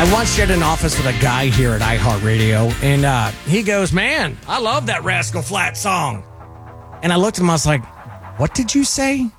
I once shared an office with a guy here at iHeartRadio, and he goes, "Man, I love that Rascal Flatts song." And I looked at him, I was like, "What did you say?"